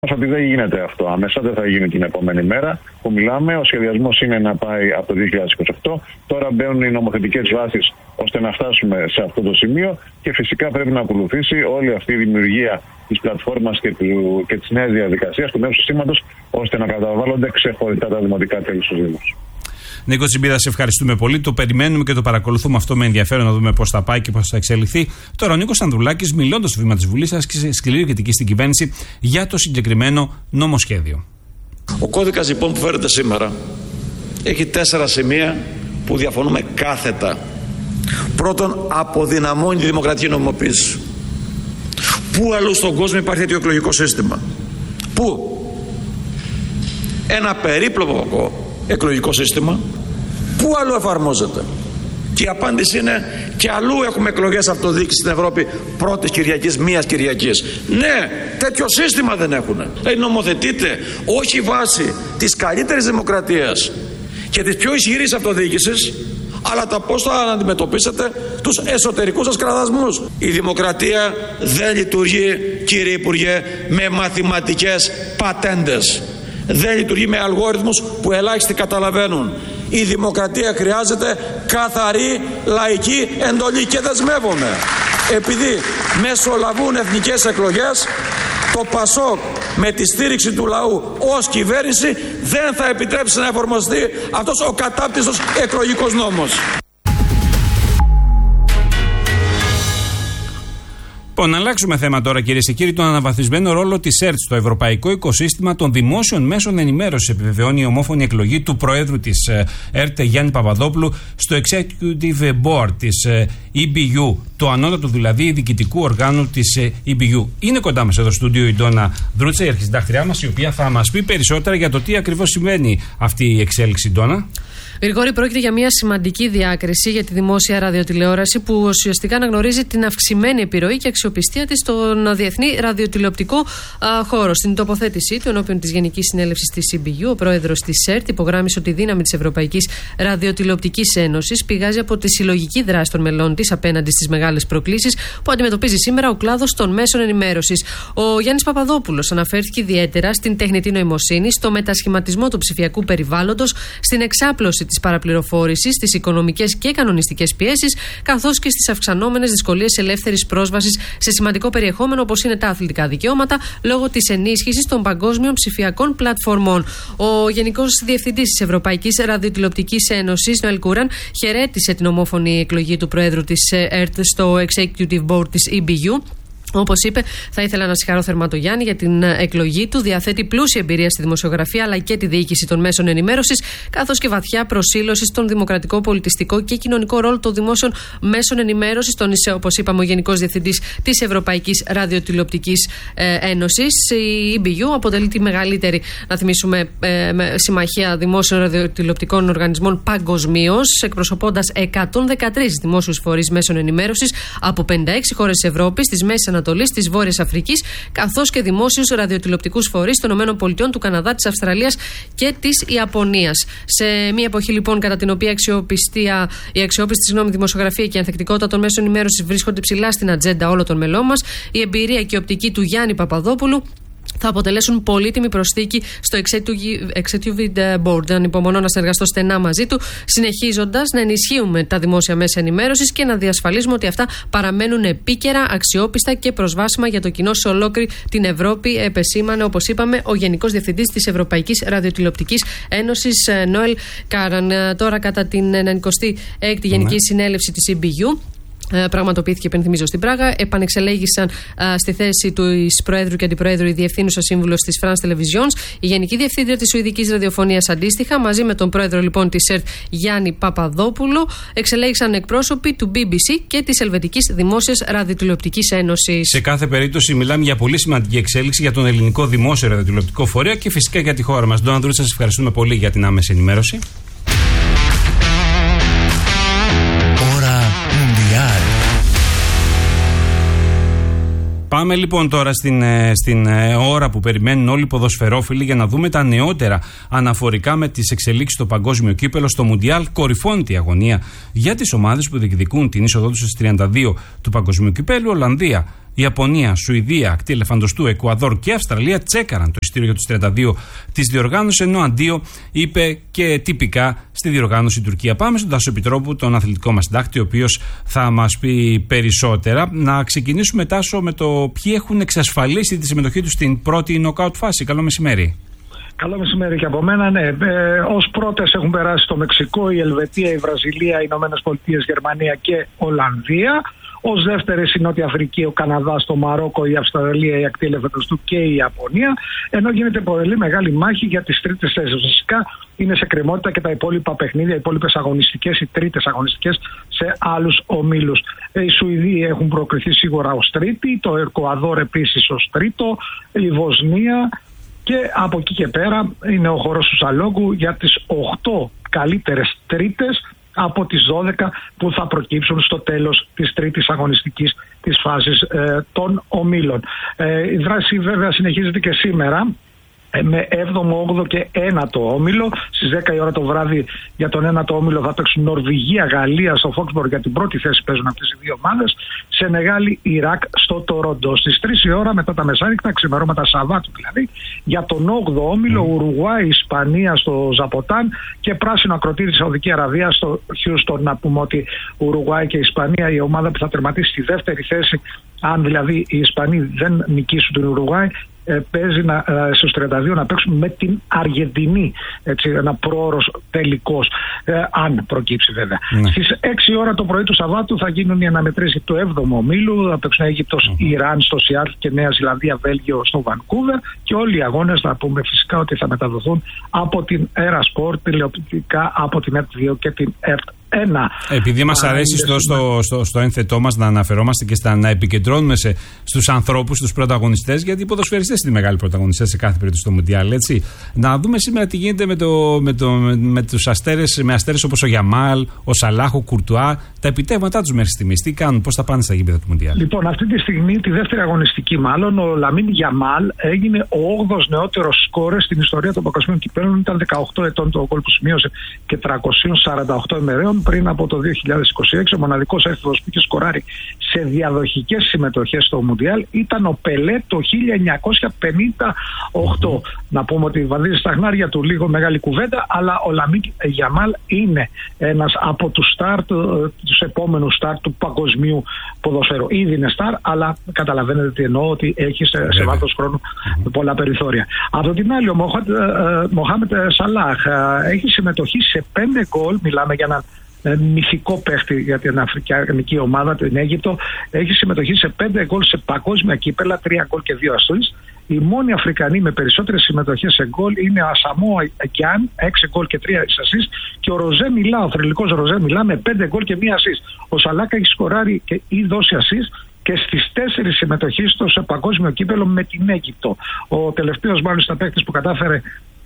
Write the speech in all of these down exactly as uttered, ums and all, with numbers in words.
Ότι δεν γίνεται αυτό άμεσα, δεν θα γίνει την επόμενη μέρα που μιλάμε. Ο σχεδιασμός είναι να πάει από το δύο χιλιάδες είκοσι οκτώ. Τώρα μπαίνουν οι νομοθετικές βάσεις ώστε να φτάσουμε σε αυτό το σημείο και φυσικά πρέπει να ακολουθήσει όλη αυτή η δημιουργία της πλατφόρμας και, του, και της νέας διαδικασίας του νέου συστήματος ώστε να καταβάλλονται ξεχωριστά τα δημοτικά τέλη στους Δήμους. Νίκο Τσιμπίδα, σε ευχαριστούμε πολύ. Το περιμένουμε και το παρακολουθούμε αυτό με ενδιαφέρον να δούμε πώς θα πάει και πώς θα εξελιχθεί. Τώρα, ο Νίκος Ανδρουλάκης, μιλώντας στο βήμα της Βουλής, άσκησε σκληρή κριτική στην κυβέρνηση για το συγκεκριμένο νομοσχέδιο. Ο κώδικας λοιπόν που φέρετε σήμερα έχει τέσσερα σημεία που διαφωνούμε κάθετα. Πρώτον, αποδυναμώνει τη δημοκρατική νομιμοποίηση. Πού αλλού στον κόσμο υπάρχει τέτοιο εκλογικό σύστημα? Πού? Ένα περίπλοκο εκλογικό σύστημα πού αλλού εφαρμόζεται? Και η απάντηση είναι και αλλού έχουμε εκλογές αυτοδιοίκησης στην Ευρώπη πρώτης Κυριακής, μίας Κυριακής. Ναι, τέτοιο σύστημα δεν έχουν. Δηλαδή νομοθετείτε όχι βάσει της καλύτερης δημοκρατίας και της πιο ισχυρής αυτοδιοίκησης, αλλά τα πώς θα αντιμετωπίσετε τους εσωτερικούς σας κραδασμούς. Η δημοκρατία δεν λειτουργεί, κύριε Υπουργέ, με μαθηματικές πατέντες. Δεν λειτουργεί με αλγόριθμους που ελάχιστοι καταλαβαίνουν. Η δημοκρατία χρειάζεται καθαρή λαϊκή εντολή και δεσμεύομαι. Επειδή μεσολαβούν εθνικές εκλογές, το ΠΑΣΟΚ με τη στήριξη του λαού ως κυβέρνηση δεν θα επιτρέψει να εφαρμοστεί αυτός ο κατάπτυστος εκλογικός νόμος. Λοιπόν, να αλλάξουμε θέμα τώρα, κυρίες και κύριοι. Τον αναβαθμισμένο ρόλο της ΕΡΤ στο ευρωπαϊκό οικοσύστημα των δημόσιων μέσων ενημέρωσης επιβεβαιώνει η ομόφωνη εκλογή του Προέδρου της ΕΡΤ, Γιάννη Παπαδόπουλου, στο Executive Board της ι μπι γιου, το ανώτατο δηλαδή διοικητικού οργάνου της ι μπι γιου. Είναι κοντά μας εδώ στο στούντιο η Ντόνα Δρούτσα, η αρχισυντάκτριά μας, η οποία θα μας πει περισσότερα για το τι ακριβώς σημαίνει αυτή η εξέλιξη, Ντόνα. Γρηγόρη, πρόκειται για μια σημαντική διάκριση για τη δημόσια ραδιοτηλεόραση που ουσιαστικά αναγνωρίζει την αυξημένη επιρροή και αξιοπιστία της στον διεθνή ραδιοτηλεοπτικό α, χώρο. Στην τοποθέτησή του ενώπιον της Γενικής Συνέλευσης της ι μπι γιου, ο πρόεδρος της ΕΡΤ υπογράμμισε ότι η δύναμη της Ευρωπαϊκής Ραδιοτηλεοπτικής Ένωσης πηγάζει από τη συλλογική δράση των μελών της απέναντι στις μεγάλες προκλήσεις που αντιμετωπίζει σήμερα ο κλάδος των μέσων ενημέρωσης. Ο Γιάννης Παπαδόπουλος αναφέρθηκε ιδιαίτερα στην τεχνητή νοημοσύνη, στο μετασχηματισμό του ψηφιακού περιβάλλοντος, στην εξάπλωση της παραπληροφόρησης, στις οικονομικές και κανονιστικές πιέσεις, καθώς και στις αυξανόμενες δυσκολίες ελεύθερης πρόσβασης σε σημαντικό περιεχόμενο όπως είναι τα αθλητικά δικαιώματα, λόγω της ενίσχυσης των παγκόσμιων ψηφιακών πλατφορμών. Ο Γενικός Διευθυντής της Ευρωπαϊκής Ραδιοτηλεοπτικής Ένωσης, Νοέλ Κούραν, χαιρέτησε την ομόφωνη εκλογή του Προέδρου της ΕΡΤ στο Executive Board της ι μπι γιου. Όπως είπε, θα ήθελα να συγχαρώ θερμά τον Γιάννη για την εκλογή του. Διαθέτει πλούσια εμπειρία στη δημοσιογραφία αλλά και τη διοίκηση των μέσων ενημέρωσης, καθώς και βαθιά προσήλωση στον δημοκρατικό, πολιτιστικό και κοινωνικό ρόλο των δημόσιων μέσων ενημέρωσης. Τόνισε, όπως είπαμε, ο Γενικός Διευθυντής της Ευρωπαϊκής Ραδιοτηλεοπτικής Ένωσης. Η ι μπι γιου αποτελεί τη μεγαλύτερη, να θυμίσουμε, συμμαχία δημόσιων ραδιοτηλεοπτικών οργανισμών παγκοσμίως, εκπροσωπώντας εκατόν δεκατρείς δημόσιους φορείς μέσων ενημέρωσης από πενήντα έξι χώρες της Ευρώπης, της Μέσης Ανατολής, της Βόρειας Αφρικής, καθώς και δημόσιους ραδιοτηλεοπτικούς φορείς των ΗΠΑ, του Καναδά, της Αυστραλίας και της Ιαπωνίας. Σε μια εποχή λοιπόν κατά την οποία αξιοπιστία, η αξιόπιστη συγγνώμη, δημοσιογραφία και η ανθεκτικότητα των μέσων ενημέρωσης βρίσκονται ψηλά στην ατζέντα όλων των μελών μας, η εμπειρία και η οπτική του Γιάννη Παπαδόπουλου θα αποτελέσουν πολύτιμη προσθήκη στο Executive Board. Ανυπομονώ να συνεργαστώ στενά μαζί του, συνεχίζοντας να ενισχύουμε τα δημόσια μέσα ενημέρωσης και να διασφαλίζουμε ότι αυτά παραμένουν επίκαιρα, αξιόπιστα και προσβάσιμα για το κοινό σε ολόκληρη την Ευρώπη, επεσήμανε, όπως είπαμε, ο Γενικός Διευθυντής της Ευρωπαϊκής Ραδιοτηλεοπτικής Ένωσης, Νοέλ Κούραν. Τώρα, κατά την ενενηκοστή έκτη Γενική Συνέλευση της ι μπι γιου, πραγματοποιήθηκε, υπενθυμίζω, στην Πράγα. Επανεξελέγησαν α, στη θέση του Προέδρου και Αντιπροέδρου η Διευθύνουσα Σύμβουλος της France Televisions, η Γενική Διευθύντρια της Σουηδικής Ραδιοφωνίας αντίστοιχα, μαζί με τον Πρόεδρο λοιπόν της ΕΡΤ Γιάννη Παπαδόπουλο. Εξελέγησαν εκπρόσωποι του μπι μπι σι και της Ελβετικής Δημόσιας Ραδιοτηλεοπτικής Ένωσης. Σε κάθε περίπτωση, μιλάμε για πολύ σημαντική εξέλιξη για τον ελληνικό δημόσιο ραδιοτηλεοπτικό φορέα και φυσικά για τη χώρα μας. Ντόνα Δρούτσα, σας ευχαριστούμε πολύ για την άμεση ενημέρωση. Πάμε λοιπόν τώρα στην, στην ώρα που περιμένουν όλοι οι ποδοσφαιρόφιλοι για να δούμε τα νεότερα αναφορικά με τις εξελίξεις στο παγκόσμιο κύπελο. Στο Μουντιάλ κορυφώνεται η αγωνία για τις ομάδες που διεκδικούν την είσοδό τους στις τριάντα δύο του παγκοσμίου κυπέλου. Ολλανδία, Ιαπωνία, Σουηδία, ακτή Ελεφαντοστού, Εκουαδόρ και Αυστραλία τσέκαραν το εισιτήριο για τους τριάντα δύο της διοργάνωσης, ενώ αντίο είπε και τυπικά στη διοργάνωση η Τουρκία. Πάμε στον Τάσο Επιτρόπου, τον αθλητικό μας συντάκτη, ο οποίος θα μας πει περισσότερα. Να ξεκινήσουμε, Τάσο, με το ποιοι έχουν εξασφαλίσει τη συμμετοχή τους στην πρώτη νοκάουτ φάση. Καλό μεσημέρι. Καλό μεσημέρι και από μένα. Ναι, ε, ως πρώτες έχουν περάσει το Μεξικό, η Ελβετία, η Βραζιλία, οι Ηνωμένες Πολιτείες, Γερμανία και Ολλανδία. Ως δεύτερες η Νότια Αφρική, ο Καναδάς, το Μαρόκο, η Αυστραλία, η ακτή Ελεφαντοστού και η Ιαπωνία. Ενώ γίνεται πολύ μεγάλη μάχη για τις τρίτες θέσεις. Φυσικά είναι σε κρεμότητα και τα υπόλοιπα παιχνίδια, οι υπόλοιπες αγωνιστικές, οι τρίτες αγωνιστικές σε άλλους ομίλους. Οι Σουηδοί έχουν προκριθεί σίγουρα ως τρίτη, το Εκουαδόρ επίσης ως τρίτο, η Βοσνία. Και από εκεί και πέρα είναι ο χώρος του Σαλόγκου για τις οκτώ καλύτερες τρίτες από τις δώδεκα που θα προκύψουν στο τέλος της τρίτης αγωνιστικής της φάσης ε, των ομίλων. Ε, η δράση βέβαια συνεχίζεται και σήμερα με έβδομο, όγδοο και ένατο όμιλο. Στις δέκα η ώρα το βράδυ για τον ένατο όμιλο θα παίξουν Νορβηγία, Γαλλία στο Φόξμποργκ, για την πρώτη θέση παίζουν αυτές οι δύο ομάδες. Σενεγάλη, Ιράκ στο Τορόντο. Στις τρεις η ώρα μετά τα μεσάνυχτα, ξημερώματα Σαββάτου δηλαδή, για τον όγδοο όμιλο, Ουρουγουάη, Ισπανία στο Ζαποτάν και πράσινο ακροτήρι Σαουδική Αραβία στο Χιούστον. Να πούμε ότι Ουρουγουάη και Ισπανία, η ομάδα που θα τερματίσει στη δεύτερη θέση, αν δηλαδή οι Ισπανοί δεν νικήσουν την Ουρουγουάη, παίζει να, στους τριάντα δύο να παίξουν με την Αργεντινή, έτσι, ένα πρόωρος τελικός, ε, αν προκύψει βέβαια. Ναι. Στις έξι ώρα το πρωί του Σαββάτου θα γίνουν οι αναμετρήσεις του έβδομου ομίλου, θα παίξουν Αίγυπτος, mm-hmm. Ιράν στο Σιάτλ και Νέα Ζηλανδία, Βέλγιο στο Βανκούβερ, και όλοι οι αγώνες θα πούμε φυσικά ότι θα μεταδοθούν από την Έρα Sport, τηλεοπτικά από την ΕΡΤ δύο και την ΕΡΤ ένα. Επειδή μας αρέσει στο, στο, στο, στο ένθετό μας να αναφερόμαστε και στα, να επικεντρώνουμε σε, στους ανθρώπους, στους πρωταγωνιστές, γιατί οι ποδοσφαιριστές είναι οι μεγάλοι πρωταγωνιστές σε κάθε περίπτωση στο Μουντιάλ, έτσι. Να δούμε σήμερα τι γίνεται με, το, με, το, με, με τους αστέρες, με αστέρες όπως ο Γιαμάλ, ο Σαλάχ, ο Κουρτουά, τα επιτεύγματά τους μέχρι στιγμής. Τι κάνουν, πώς θα πάνε στα γήπεδα του Μουντιάλ. Λοιπόν, αυτή τη στιγμή, τη δεύτερη αγωνιστική μάλλον, ο Λαμίν Γιαμάλ έγινε ο όγδοος νεότερος σκόρερ στην ιστορία των παγκοσμίων κυπέλλων. Ήταν δεκαοκτώ ετών το γκολ που σημείωσε και τριακόσιες σαράντα οκτώ ημερών πριν από το δύο χιλιάδες είκοσι έξι. Ο μοναδικός έφηβος που είχε σκοράρει σε διαδοχικές συμμετοχές στο Μουντιάλ ήταν ο Πελέ το χίλια εννιακόσια πενήντα οκτώ. Mm-hmm. Να πούμε ότι βαδίζει στα χνάρια του λίγο μεγάλη κουβέντα, αλλά ο Λαμίν Γιαμάλ είναι ένας από τους στάρ, τους επόμενους στάρ του παγκοσμίου ποδοσφαίρου. Ήδη είναι στάρ, αλλά καταλαβαίνετε τι εννοώ, ότι έχει σε, σε βάθος χρόνου mm-hmm. πολλά περιθώρια. Από την άλλη, ο Μοχάμετ Σαλάχ έχει συμμετοχή σε πέντε γκολ, μιλάμε για έναν μυθικό παίχτη για την αφρικανική ομάδα, την Αίγυπτο. Έχει συμμετοχή σε πέντε γκολ σε παγκόσμια κύπελα, τρία γκολ και δύο ασίστ. Οι μόνοι Αφρικανοί με περισσότερες συμμετοχές σε γκολ είναι ο Ασαμό Γκιάν, έξι γκολ και τρία ασίστ, και ο Ροζέ Μιλά, ο θρυλικός Ροζέ Μιλά, με πέντε γκολ και μία ασίστ. Ο Σαλάκα έχει σκοράρει και ή δώσει ασίστ και στις τέσσερις συμμετοχές του σε παγκόσμιο κύπελο με την Αίγυπτο. Ο τελευταίος μάλιστα παίκτης που κατάφερε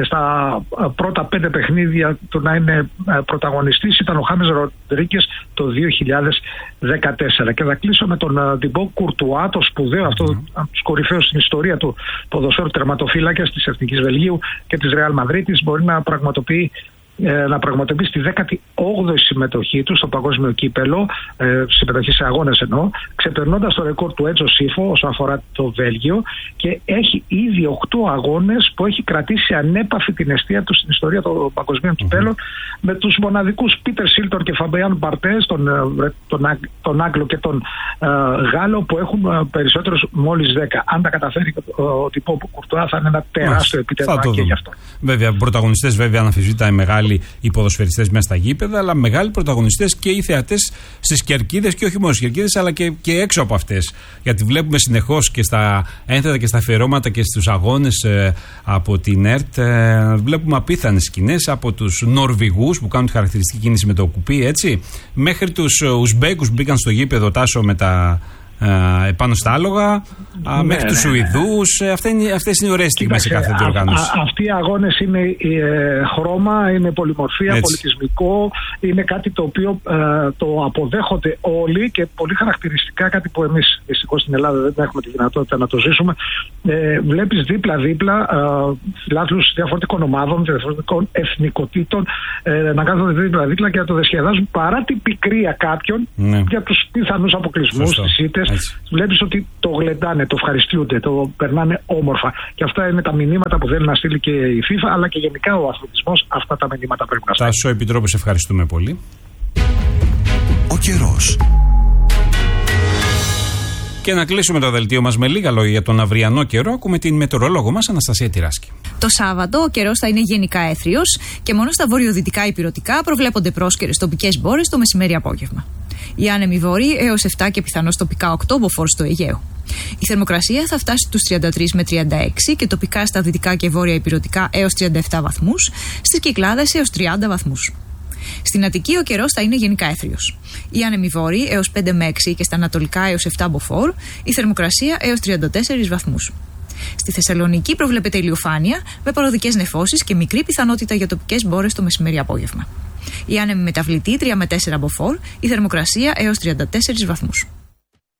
στα πρώτα πέντε παιχνίδια του να είναι πρωταγωνιστής ήταν ο Χάμες Ροντρίγκες το δύο χιλιάδες δεκατέσσερα. Και θα κλείσω με τον Τιμπό Κουρτουά, το σπουδαίο αυτό, mm-hmm. τους κορυφαίους στην ιστορία του ποδοσφαίρου τερματοφύλακας της Εθνικής Βελγίου και της Ρεάλ Μαδρίτης. Μπορεί να πραγματοποιεί να πραγματοποιήσει τη δέκατη όγδοη συμμετοχή του στο παγκόσμιο κύπελο, ε, συμμετοχή σε αγώνες εννοώ, ξεπερνώντας το ρεκόρ του Έτζο Σίφο όσον αφορά το Βέλγιο, και έχει ήδη οκτώ αγώνες που έχει κρατήσει ανέπαφη την εστία του στην ιστορία των παγκοσμίων mm-hmm. κυπέλων, με τους μοναδικούς Πίτερ Σίλτον και Φαμπιάν Μπαρτές, τον, τον, τον Άγγλο και τον ε, Γάλλο, που έχουν περισσότερους μόλις δέκα. Αν τα καταφέρει ο Τιμπό Κουρτουά θα είναι ένα τεράστιο επιτεύγμα και γι' αυτό. Βέβαια, πρωταγωνιστές βέβαια αναμφισβήτητα οι μεγάλοι οι ποδοσφαιριστές μέσα στα γήπεδα, αλλά μεγάλοι πρωταγωνιστές και οι θεατές στις κερκίδες, και όχι μόνο στις κερκίδες, αλλά και, και έξω από αυτές. Γιατί βλέπουμε συνεχώς και στα ένθετα και στα αφιερώματα και στους αγώνες ε, από την ΕΡΤ, ε, βλέπουμε απίθανες σκηνές από τους Νορβηγούς που κάνουν τη χαρακτηριστική κίνηση με το κουπί, έτσι, μέχρι τους Ουσμπέκους που μπήκαν στο γήπεδο, Τάσο, με τα Uh, επάνω στα άλογα, uh, ναι, μέχρι ναι, τους ναι, Σουηδούς. Ναι. Αυτές είναι, αυτές είναι οι ωραίες στιγμές σε κάθε διοργάνωση. Αυτοί οι αγώνες είναι ε, χρώμα, είναι πολυμορφία, έτσι, πολιτισμικό. Είναι κάτι το οποίο ε, το αποδέχονται όλοι, και πολύ χαρακτηριστικά, κάτι που εμείς δυστυχώς στην Ελλάδα δεν έχουμε τη δυνατότητα να το ζήσουμε. Ε, βλέπεις δίπλα-δίπλα ε, φιλάθλους διαφορετικών ομάδων, διαφορετικών εθνικοτήτων ε, να κάθονται δίπλα-δίπλα και να το διασκεδάζουν παρά την πικρία κάποιων, ναι, για τους πιθανούς αποκλεισμούς, τις ήττες, ώρες, βλέπεις ότι το γλεντάνε, το ευχαριστούνται, το περνάνε όμορφα. Και αυτά είναι τα μηνύματα που θέλει να στείλει και η FIFA, αλλά και γενικά ο αθλητισμός. Αυτά τα μηνύματα πρέπει να στείλει. Τάσο Επιτρόπου, ευχαριστούμε πολύ. Ο καιρός. Και να κλείσουμε το δελτίο μας με λίγα λόγια για τον αυριανό καιρό. Ακούμε την μετεωρολόγο μας Αναστασία Τυράσκη. Το Σάββατο ο καιρός θα είναι γενικά έθριος και μόνο στα βορειοδυτικά υπηρετικά προβλέπονται πρόσκαιρες τοπικές μπόρες το μεσημέρι-απόγευμα. Οι άνεμοι βόρειοι έως επτά και πιθανώς τοπικά οκτώ μποφόρ στο Αιγαίο. Η θερμοκρασία θα φτάσει στους τριάντα τρεις με τριάντα έξι και τοπικά στα δυτικά και βόρεια υπηρετικά έως τριάντα επτά βαθμούς, στις Κυκλάδες έως τριάντα βαθμούς. Στην Αττική ο καιρός θα είναι γενικά έθριος. Οι άνεμοι βόρειοι έως πέντε με έξι και στα ανατολικά έως επτά μποφόρ, η θερμοκρασία έως τριάντα τέσσερις βαθμούς. Στη Θεσσαλονίκη προβλέπεται ηλιοφάνεια με παροδικές νεφώσεις και μικρή πιθανότητα για τοπικές μπόρες το μεσημέρι-απόγευμα. Οι άνεμοι μεταβλητοί τρία με τέσσερα μποφόρ, η θερμοκρασία έως τριάντα τέσσερις βαθμούς.